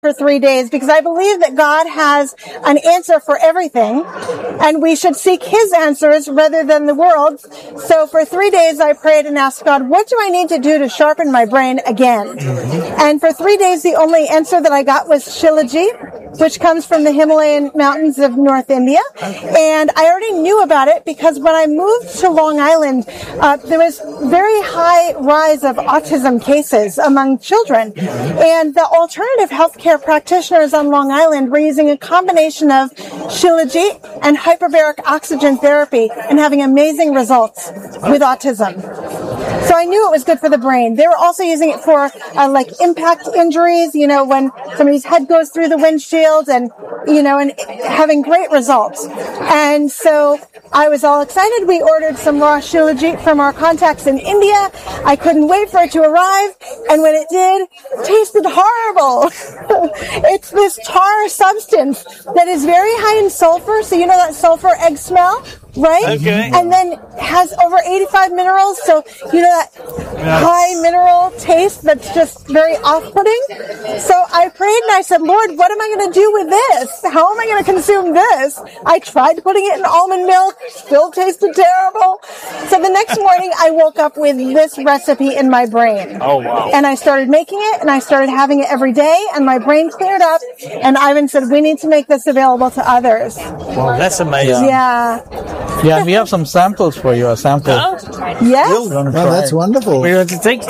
for 3 days because I believe that God has an answer for everything and we should seek his answers rather than the world's. So for 3 days I prayed and asked God, what do I need to do to sharpen my brain again? And for 3 days the only answer that I got was Shilajit, which comes from the Himalayan mountains of North India. And I already knew about it because when I moved to Long Island, there was very high rise of autism cases among children. And the alternative healthcare practitioners on Long Island were using a combination of Shilajit and hyperbaric oxygen therapy and having amazing results with autism. So I knew it was good for the brain. They were also using it for like impact injuries, you know, when somebody's head goes through the windshield and, you know, and having great results. And so I was all excited. We ordered some raw Shilajit from our contacts in India. I couldn't wait for it to arrive. And when it did, it tasted horrible. It's this tar substance that is very high in sulfur. So you know that sulfur egg smell? Right? Okay. And then has over 85 minerals. So, you know that high mineral taste that's just very off-putting. So I prayed and I said, Lord, what am I going to do with this? How am I going to consume this? I tried putting it in almond milk. Still tasted terrible. So the next morning I woke up with this recipe in my brain. Oh, wow. And I started making it and I started having it every day and my brain cleared up. And Ivan said, we need to make this available to others. Well, that's amazing. Yeah. Yeah, we have some samples for you. A sample. Yes. Oh, that's wonderful. We want to take.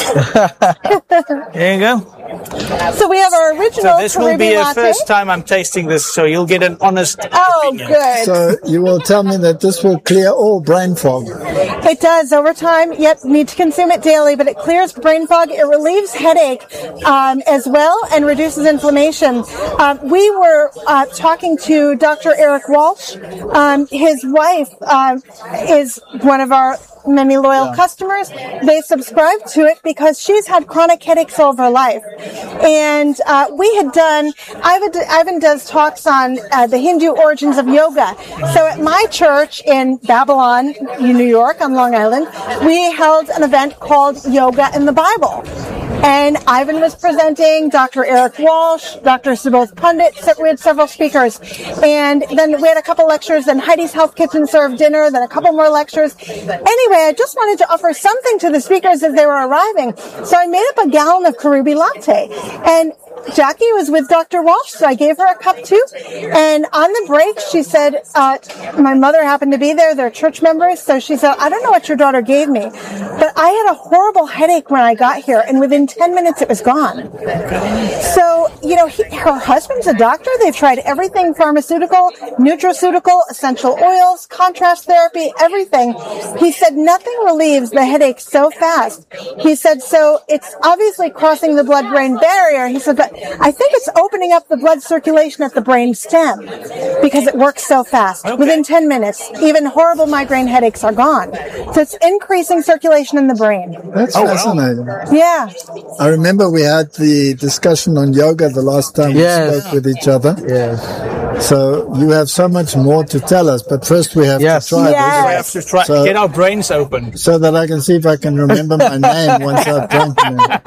There you go. So we have our original So this will be Caribbean the latte. first time I'm tasting this, so you'll get an honest Oh, opinion. good. So you will tell me that this will clear all brain fog. It does over time. Yep, need to consume it daily, but it clears brain fog. It relieves headache as well and reduces inflammation. We were talking to Dr. Eric Walsh. His wife is one of our many loyal customers. They subscribe to it because she's had chronic headaches all of her life. And we had done, Ivan does talks on the Hindu origins of yoga. So at my church in Babylon, New York, on Long Island, we held an event called Yoga in the Bible. And Ivan was presenting, Dr. Eric Walsh, Dr. Subodh Pandit, we had several speakers. And then we had a couple lectures, and Heidi's Health Kitchen served dinner, then a couple more lectures. Anyway, I just wanted to offer something to the speakers as they were arriving. So I made up a gallon of Karubi latte. And Jackie was with Dr. Walsh, so I gave her a cup too. And on the break, she said, my mother happened to be there, they're church members, so she said, I don't know what your daughter gave me, but I had a horrible headache when I got here, and within 10 minutes it was gone. So, you know, her husband's a doctor, they've tried everything, pharmaceutical, nutraceutical, essential oils, contrast therapy, everything. He said nothing relieves the headache so fast. He said, so it's obviously crossing the blood-brain barrier. He said, but I think it's opening up the blood circulation at the brain stem because it works so fast. Okay. Within 10 minutes, even horrible migraine headaches are gone. So it's increasing circulation in the brain. That's fascinating. Yeah. I remember we had the discussion on yoga the last time we spoke with each other. Yes. So you have so much more to tell us, but first we have to try We Yes. have to try So- get our brains open. this so that I can see if I can remember my name once I've drunk it.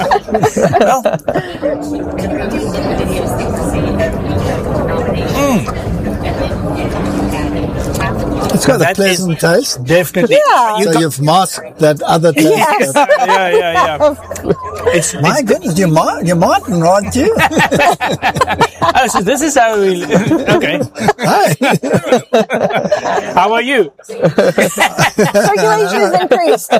It's got a That pleasant taste. Definitely. Yeah. So you've masked that other taste. Yes. Yeah. It's My goodness, you're Martin, aren't you? oh, so this is how we. Okay. Hi. How are you? Circulation is increased.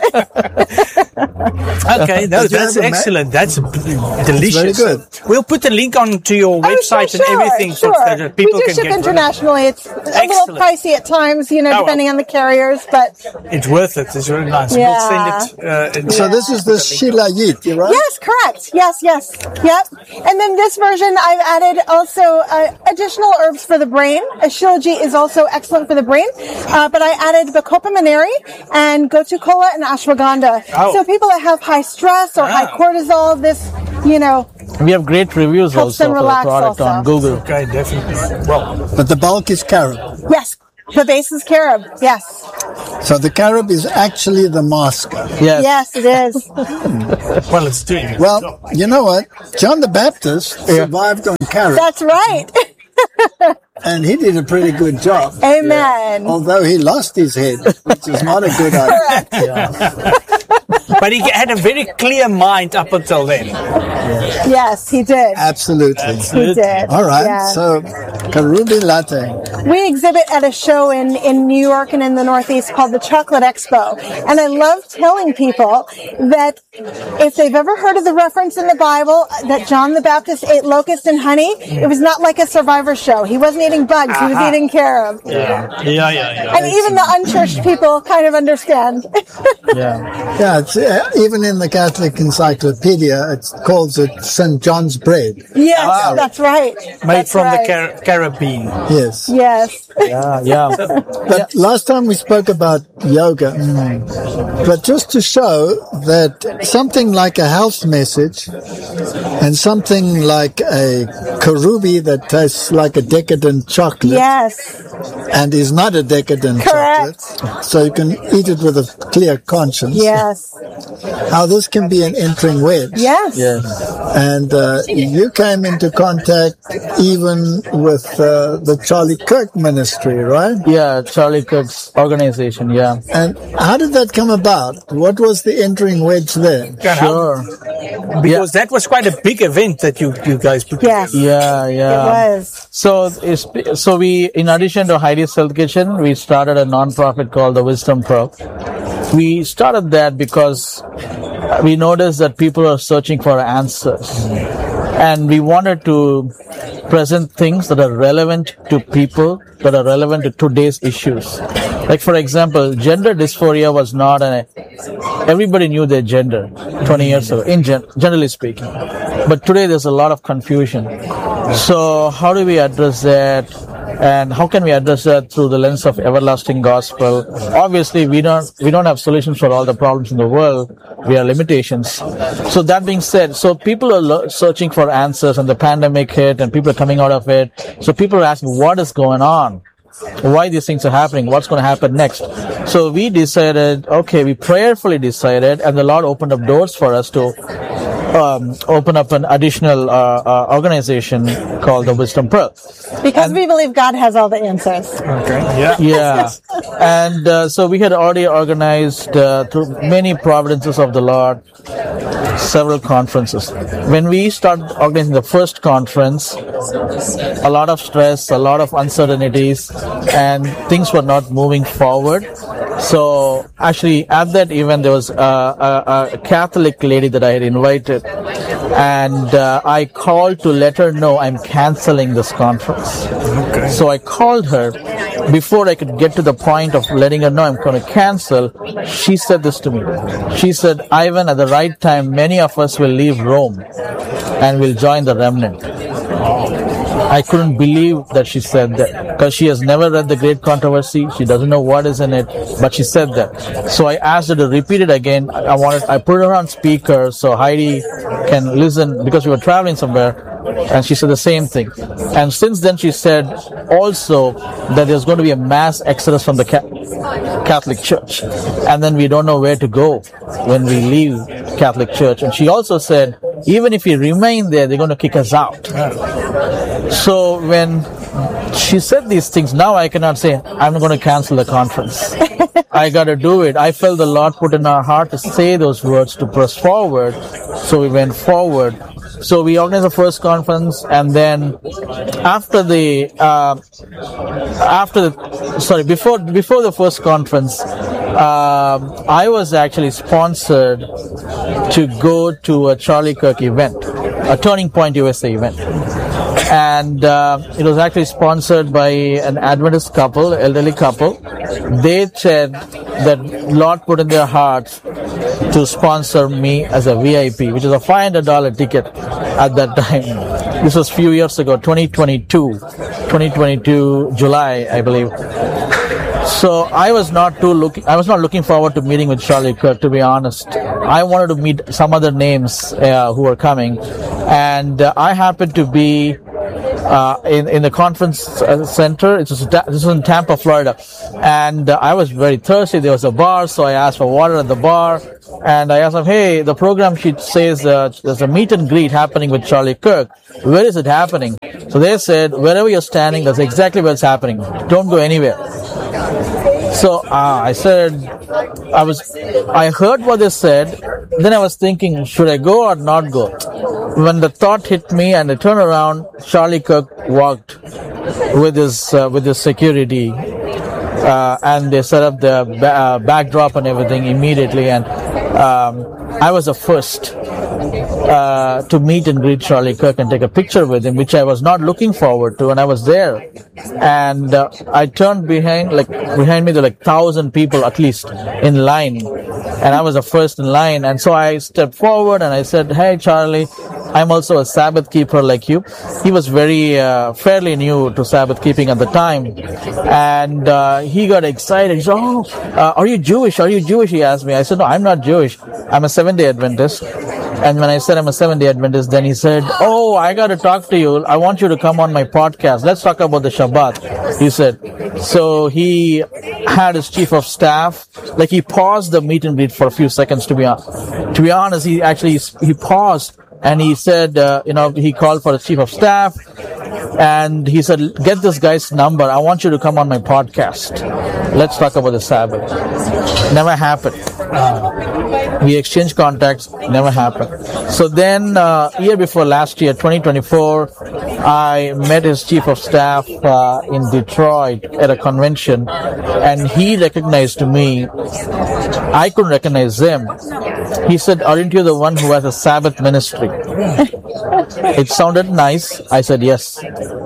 Okay, no, Did you that's have a excellent. That's delicious. very good. We'll put a link on to your website and everything Sure. so that people we do can ship get internationally. It's a little Excellent. pricey at times, you know, Oh, depending on the carriers, but It's worth it. It's really nice. Yeah. We'll send it. So this is the Shilajit, right? yes, correct. Yes. Yep. And then this version, I've added also additional herbs for the brain. Shilajit is also excellent for the brain, but I added Bacopa Maneri and Gotu Kola and Ashwagandha. Oh. So people that have high stress or high cortisol, this, you know, We have great reviews Helps also them for the relax product also. on Google. Okay, definitely. Well, But the bulk is carrot. yes. The base is carob, yes. So the carob is actually the masker. Yes. Yes, it is. Well, it's doing it. Well, you know what? John the Baptist survived on carob, That's right. and he did a pretty good job. Amen. Although he lost his head, which is not a good idea. But he had a very clear mind up until then. Yes, he did. Absolutely. He did. All right. Yeah. So, Karubi Latte. We exhibit at a show in New York and in the Northeast called the Chocolate Expo. And I love telling people that if they've ever heard of the reference in the Bible that John the Baptist ate locust and honey, it was not like a Survivor show. He wasn't eating bugs. He was eating carob. Yeah. And even the unchurched people kind of understand. Yeah, it's, even in the Catholic Encyclopedia, it calls it St. John's bread. Yes, that's right. Made That's from right. the Caribbean. Yes. Yes. Yeah. But last time we spoke about yoga, but just to show that something like a health message and something like a karubi that tastes like a decadent chocolate Yes. and is not a decadent Correct. chocolate, so you can eat it with a clear conscience. Yes. How this can be an entering wedge. Yes. Yes. And you came into contact even with the Charlie Kirk ministry, right? Yeah, Charlie Kirk's organization, yeah. And how did that come about? What was the entering wedge there? Sure. Because that was quite a big event that you guys put Yes. Yeah. It was. So we, in addition to Heidi's Health Kitchen, we started a non-profit called the Wisdom Pro. We started that because we noticed that people are searching for answers. And we wanted to present things that are relevant to people, that are relevant to today's issues. Like, for example, gender dysphoria was not everybody knew their gender 20 years ago, generally speaking. But today there's a lot of confusion. So how do we address that? And how can we address that through the lens of everlasting gospel? Obviously, we don't have solutions for all the problems in the world. We have limitations. So that being said, so people are searching for answers, and the pandemic hit, and people are coming out of it. So people are asking, what is going on? Why these things are happening? What's going to happen next? So we decided, we prayerfully decided, and the Lord opened up doors for us to open up an additional organization called the Wisdom Pro. Because we believe God has all the answers. Okay. Yeah. Yeah. And so we had already organized through many providences of the Lord several conferences. When we started organizing the first conference, a lot of stress, a lot of uncertainties, and things were not moving forward. So actually at that event there was a Catholic lady that I had invited, and I called to let her know I'm canceling this conference. Okay. So I called her. Before I could get to the point of letting her know I'm going to cancel, she said this to me. She said, Ivan, at the right time, many of us will leave Rome and will join the remnant. I couldn't believe that she said that, because she has never read The Great Controversy. She doesn't know what is in it, but she said that. So I asked her to repeat it again. I put her on speaker so Heidi can listen, because we were traveling somewhere, and she said the same thing. And since then she said also that there's going to be a mass exodus from the Catholic Church, and then we don't know where to go when we leave Catholic Church. And she also said, even if we remain there, they're going to kick us out. So when she said these things, now I cannot say, I'm going to cancel the conference. I got to do it. I felt the Lord put in our heart to say those words, to press forward. So we went forward. So we organized the first conference, and then before the first conference, I was actually sponsored to go to a Charlie Kirk event, a Turning Point USA event. And it was actually sponsored by an Adventist couple, elderly couple. They said that Lord put in their hearts to sponsor me as a VIP, which is a $500 ticket at that time. This was a few years ago, 2022 July, I believe. So I was not looking forward to meeting with Charlie Kirk, to be honest. I wanted to meet some other names who were coming, and I happened to be in the conference center. This was in Tampa, Florida, and I was very thirsty. There was a bar, so I asked for water at the bar, and I asked them, "Hey, the program sheet says there's a meet and greet happening with Charlie Kirk. Where is it happening?" So they said, "Wherever you're standing, that's exactly where it's happening. Don't go anywhere." So I said, I heard what they said. Then I was thinking, should I go or not go? When the thought hit me and I turned around, Charlie Kirk walked with his security, and they set up the backdrop and everything immediately. And I was the first to meet and greet Charlie Kirk and take a picture with him, which I was not looking forward to. And I was there, and I turned behind me there were 1,000 people at least in line, and I was the first in line. And so I stepped forward and I said, "Hey, Charlie, I'm also a Sabbath keeper like you." He was fairly new to Sabbath keeping at the time, and he got excited. He said, "Oh, are you Jewish? Are you Jewish?" He asked me. I said, "No, I'm not Jewish. I'm a Seventh-day Adventist." And when I said I'm a Seventh-day Adventist, then he said, "Oh, I got to talk to you. I want you to come on my podcast. Let's talk about the Shabbat," he said. So he had his chief of staff, he paused the meet and greet for a few seconds, to be honest. He paused and he said, he called for his chief of staff and he said, "Get this guy's number. I want you to come on my podcast. Let's talk about the Sabbath." Never happened. We exchanged contacts, never happened. So then, year before last year, 2024, I met his chief of staff in Detroit at a convention, and he recognized me. I couldn't recognize him. He said, "Aren't you the one who has a Sabbath ministry?" It sounded nice. I said, "Yes."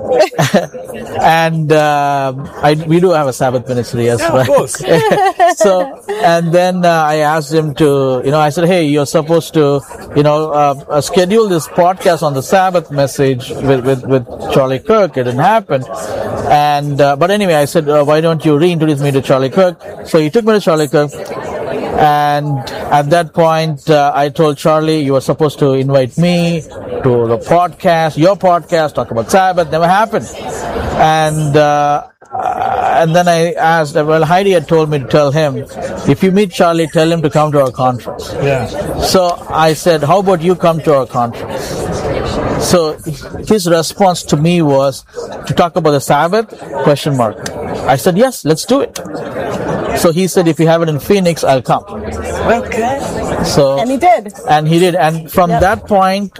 And we do have a Sabbath ministry, yes, yeah, of course. So, and then I asked him to, I said, "Hey, you're supposed to, schedule this podcast on the Sabbath message with Charlie Kirk." It didn't happen. And but anyway, I said, "Why don't you reintroduce me to Charlie Kirk?" So he took me to Charlie Kirk. And at that point, I told Charlie, "You were supposed to invite me to the podcast, your podcast, talk about Sabbath." Never happened. And then I asked, Heidi had told me to tell him, "If you meet Charlie, tell him to come to our conference." Yeah. So I said, "How about you come to our conference?" So his response to me was to talk about the Sabbath, ? I said, "Yes, let's do it." So he said, "If you have it in Phoenix, I'll come." Okay. So And he did. And from that point,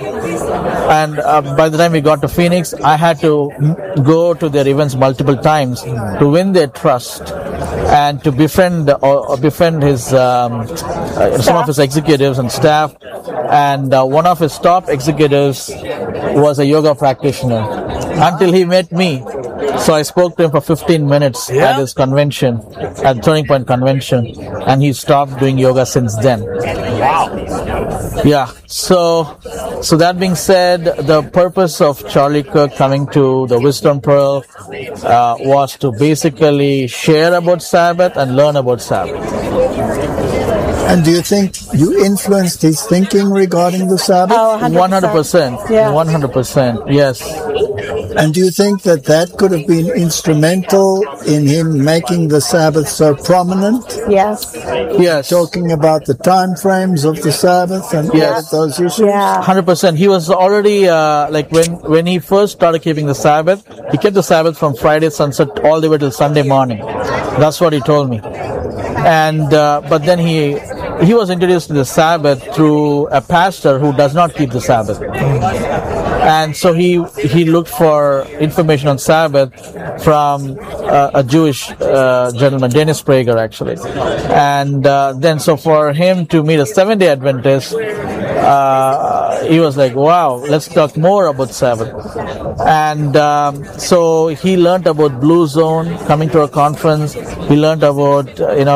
and by the time we got to Phoenix, I had to go to their events multiple times to win their trust and to befriend his some of his executives and staff. And one of his top executives was a yoga practitioner until he met me. So I spoke to him for 15 minutes at his convention, at Turning Point Convention, and he stopped doing yoga since then. Wow. Yeah. So that being said, the purpose of Charlie Kirk coming to the Wisdom Pearl was to basically share about Sabbath and learn about Sabbath. And do you think you influenced his thinking regarding the Sabbath? Oh, 100%. 100%. Yeah. 100%. Yes. And do you think that could have been instrumental in him making the Sabbath so prominent? Yes. Yes. Talking about the time frames of the Sabbath and all of those issues? Yeah. 100%. He was already, when he first started keeping the Sabbath, he kept the Sabbath from Friday sunset all the way till Sunday morning. That's what he told me. And, but then he was introduced to the Sabbath through a pastor who does not keep the Sabbath. And so he looked for information on Sabbath from a Jewish gentleman, Dennis Prager, actually. And then so for him to meet a Seventh-day Adventist, he was like, "Wow, let's talk more about Sabbath." And so he learned about Blue Zone coming to a conference. He learned about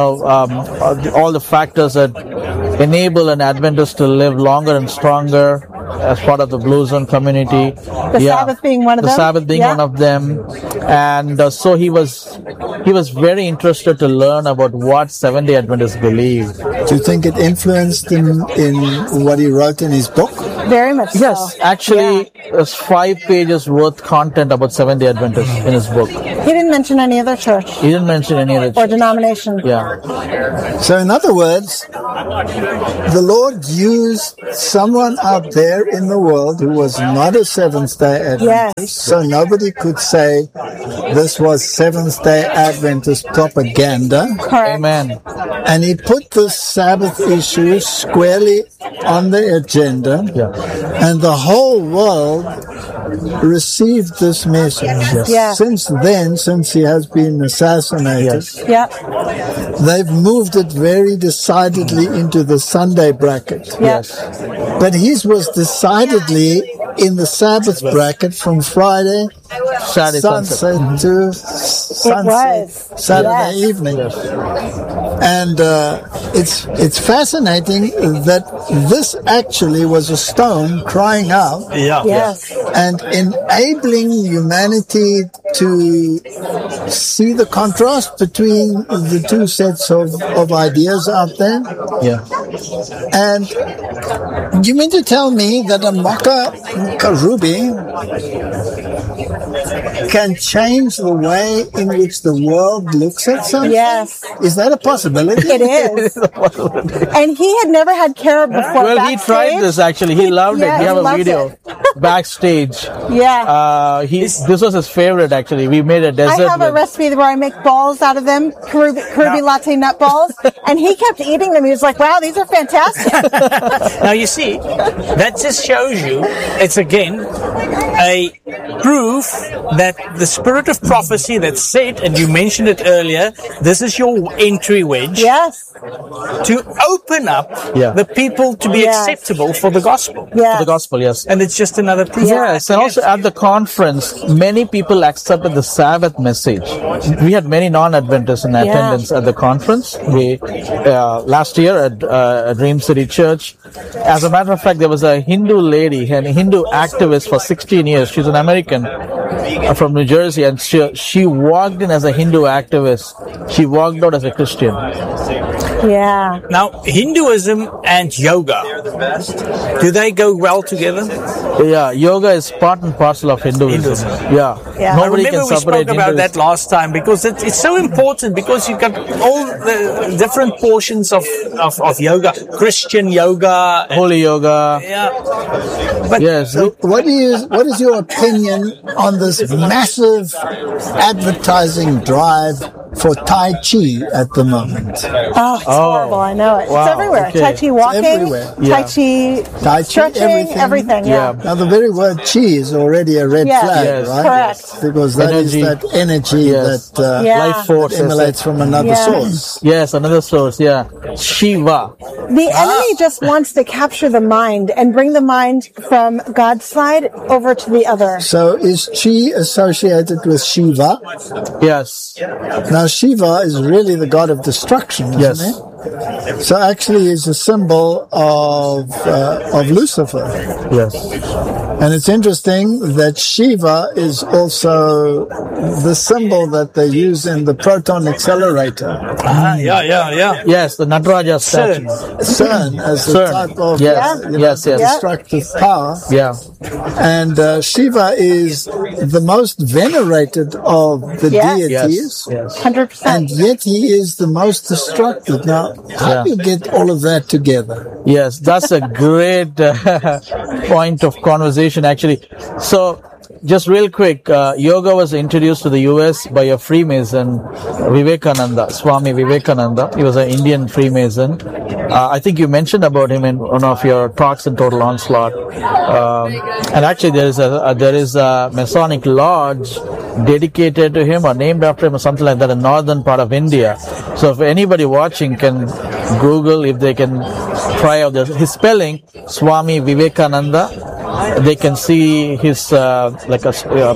all the factors that enable an Adventist to live longer and stronger as part of the Blue Zone community. The Sabbath being one of them. The Sabbath being one of them. And so he was very interested to learn about what Seventh-day Adventists believe. Do you think it influenced him in what he wrote in his book? Very much so. Yes, actually, there's 5 pages worth content about Seventh-day Adventists in his book. He didn't mention any other church He didn't mention any other or church. denomination. Yeah, So in other words, the Lord used someone out there in the world who was not a Seventh-day Adventist, Yes. so nobody could say this was Seventh-day Adventist propaganda. Correct. amen. And he put the Sabbath issue squarely on the agenda, Yeah. and the whole world received this message. Yes. Since then, since he has been assassinated, Yes. Yep. they've moved it very decidedly into the Sunday bracket. Yep. But his was decidedly in the Sabbath bracket from Friday Saturday sunset. sunset to sunset was. Saturday Yes. evening. And it's fascinating that this actually was a stone crying out Yeah. Yes. and enabling humanity to see the contrast between the two sets of ideas out there. Yeah. And you mean to tell me that a Makkah Karubi can change the way in which the world looks at something? Yes. Is that a possibility? It is. And he had never had carob before. Well, he tried this actually. He loved Yeah, it. We he have a loved video backstage. Yeah. This was his favorite actually. We made a I dessert. have a with- recipe where I make balls out of them, Karubi latte nut balls, and he kept eating them. He was like, wow, these are fantastic. Now you see, that just shows you, it's again a proof that the spirit of prophecy that said, and you mentioned it earlier, this is your entry wedge Yes. to open up Yeah. the people to be Yes. acceptable for the gospel. Yes. the gospel, yes. And it's just another proof. Yes, and also at the conference, many people accepted the Sabbath message. We had many non-Adventists in attendance at the conference. We last year at Dream City Church. As a matter of fact, there was a Hindu lady, a Hindu activist for 16 years. She's an American from New Jersey, and she walked in as a Hindu activist. She walked out as a Christian. Yeah. Now, Hinduism and yoga, do they go well together? Yeah, yoga is part and parcel of Hinduism. Yeah. Yeah. I Nobody remember can we separate spoke about that Hinduism. last time because it's so important because you've got all the different portions of yoga, Christian yoga. Holy yoga. Yeah. But Yes. So what is your opinion on this massive advertising drive for Tai Chi at the moment? Oh, it's horrible. I know it. Wow, It's everywhere. okay. Tai Chi walking, everywhere. Yeah. Tai Chi Tai Chi, stretching, everything. Yeah. Yeah. Now the very word chi is already a red Yes. flag, Yes. right? Correct. Because that is Energy. that energy Yes. that Yeah. Life force. that emanates from another Yeah. source. Yes, another source. Yeah. Shiva. The enemy just wants to capture the mind and bring the mind from God's side over to the other. So is chi associated with Shiva? Yes. Now Shiva is really the god of destruction, isn't Yes. it? So actually it's a symbol of Lucifer. Yes. And it's interesting that Shiva is also the symbol that they use in the proton accelerator. yeah. Yes, the Nataraja statue. CERN as a CERN. type of Yes. Yes, yes. destructive power. Yeah. And Shiva is the most venerated of the Yes. deities. Yes. 100%. And yet he is the most destructive. Now, how do you get all of that together? Yes, that's a great point of conversation, actually. So, just real quick, yoga was introduced to the US by a Freemason, Vivekananda, Swami Vivekananda. He was an Indian Freemason. I think you mentioned about him in one of your talks in Total Onslaught. And actually, there is a Masonic lodge dedicated to him or named after him or something like that in northern part of India. So if anybody watching can Google, if they can try out his spelling, Swami Vivekananda, they can see his like a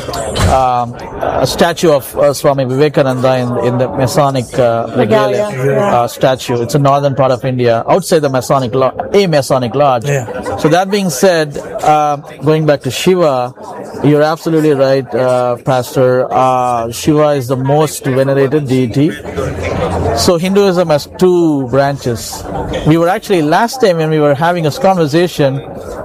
statue of Swami Vivekananda in the Masonic regalia statue. It's a northern part of India, outside the Masonic lodge. Yeah. So that being said, going back to Shiva, you're absolutely right, Pastor. Shiva is the most venerated deity. So Hinduism has two branches. We were actually last time when we were having this conversation,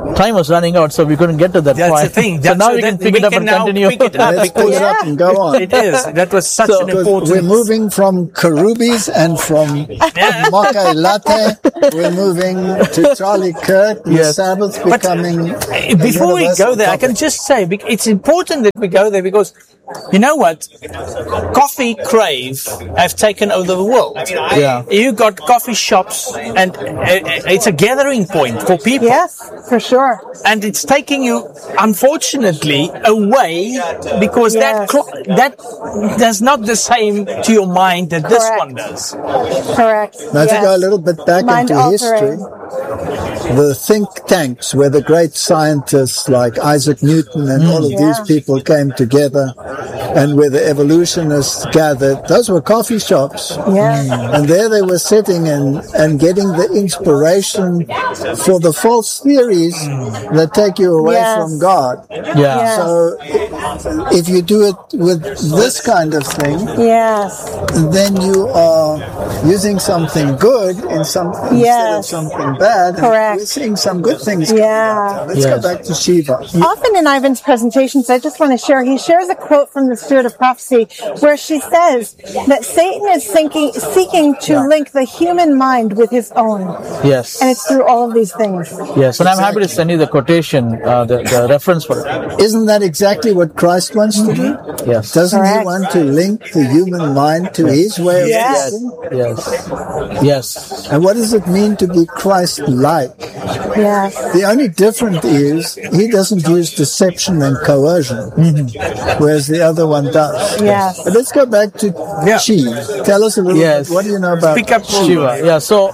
time was running out, so we couldn't get to that That's point. the thing. So now we can pick it up and continue. Pick it up Let's pick it up and go on. It is. That was such an Because important. we're moving from Karubis and from Mocha Latte. We're moving to Charlie Kirk. The Yes. Sabbath's becoming. Before we go there, I can just say it's important that we go there because you know what? Coffee crave have taken over the world. Yeah. You got coffee shops, and it's a gathering point for people. Yes, for sure. And it's taking you, unfortunately, away because Yes. that does not the same to your mind that this Correct. one does. Correct. Now to Yes. go a little bit back Mind into history, altering. the think tanks where the great scientists like Isaac Newton and all of these Yeah. people came together and where the evolutionists gathered, those were coffee shops. Yes. And there they were sitting and getting the inspiration for the false theories that take you away Yes. from God. Yeah. Yes. So if you do it with this kind of thing, Yes. then you are using something good instead of Yes. something bad. And Correct. we're seeing some good things coming Yeah. out. Let's go Yes. back to Shiva. Often in Ivan's presentations, I just want to share, he shares a quote from the Spirit of Prophecy where she says that Satan is seeking to link the human mind with his own. Yes. And it's through all of these things. Yes. And I'm happy to send you the quotation, the reference for it. Isn't that exactly what Christ wants to do? Yes. Doesn't Correct. he want to link the human mind to his way of Yes. thinking? Yes. Yes. And what does it mean to be Christ-like? Yes. The only difference is he doesn't use deception and coercion, whereas the other one does. Yes. But let's go back to Chi. Tell us a little Yes. bit. What do you know about Pick up Shiva. Yeah. So,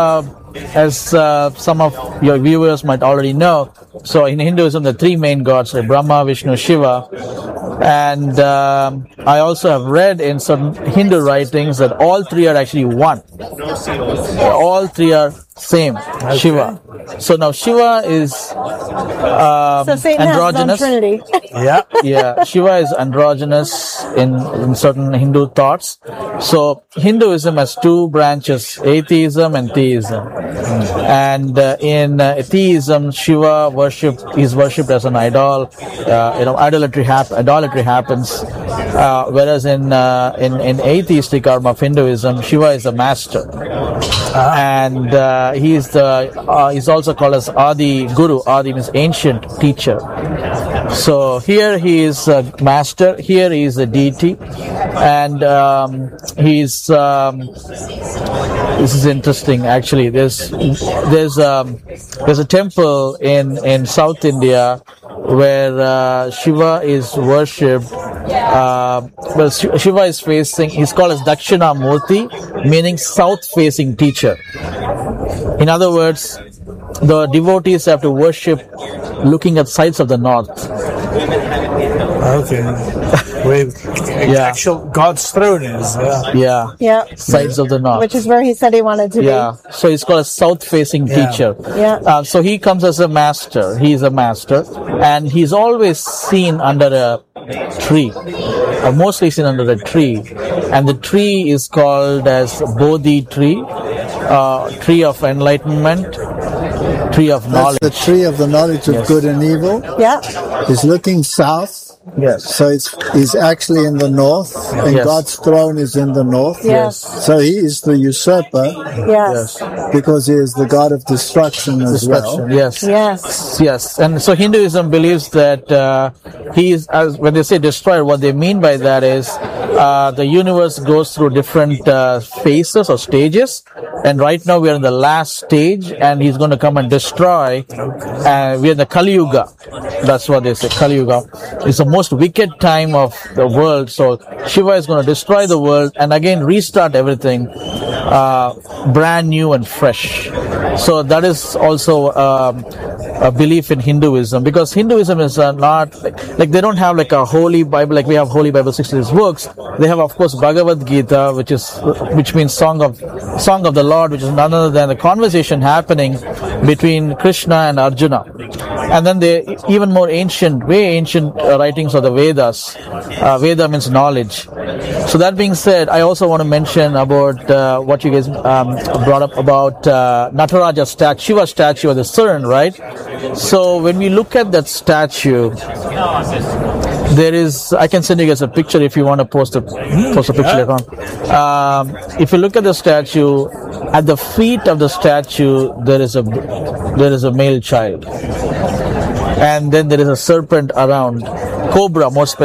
as some of your viewers might already know, so in Hinduism, the three main gods are Brahma, Vishnu, Shiva. And I also have read in some Hindu writings that all three are actually one. All three are same, Shiva. So now Shiva is So Satan has his own androgynous. trinity. Yeah. Yeah, Shiva is androgynous in certain Hindu thoughts. So Hinduism has two branches, atheism and theism. And in theism, Shiva is worshipped as an idol. Idolatry happens. Whereas in atheistic arm of Hinduism, Shiva is a master. And he's also called as Adi Guru. Adi means ancient teacher. So here he is a master. Here he is a deity, and this is interesting. Actually, there's a temple in South India where Shiva is worshipped. Shiva is facing. He's called as Dakshina Murti, meaning south-facing teacher. In other words, the devotees have to worship looking at sides of the north. Okay. Where actual God's throne is. Yeah. Yeah. Sides of the north. Which is where he said he wanted to Yeah. So he's called a south-facing teacher. Yeah. So he comes as a master. He's a master, and he's always seen under a tree, or mostly seen under a tree, and the tree is called as Bodhi tree, tree of enlightenment, tree of knowledge. That's the tree of the knowledge of Yes. good and evil? Yeah. He's looking south. Yes. So he's actually in the north, and Yes. God's throne is in the north. Yes. So he is the usurper Yes. because he is the God of destruction as well. Yes. Yes. Yes, and so Hinduism believes that he is, as when they say destroyer, what they mean by that is the universe goes through different phases or stages, and right now we are in the last stage, and he's going to come and destroy. We are in the Kali Yuga. That's what they say. Kali Yuga is the most wicked time of the world. So Shiva is going to destroy the world and again restart everything brand new and fresh. So that is also a belief in Hinduism, because Hinduism is not like they don't have like a holy Bible like we have Holy Bible 66 books. They have, of course, Bhagavad Gita, which means song of the Lord, which is none other than the conversation happening between Krishna and Arjuna. And then the even more ancient, way ancient writings of the Vedas. Veda means knowledge. So that being said, I also want to mention about what you guys brought up about Nataraja statue, Shiva statue of the CERN, right? So when we look at that statue, there is, I can send you guys a picture if you want to post a picture later on. If you look at the statue, at the feet of the statue there is a male child, and then there is a serpent around, cobra more specifically.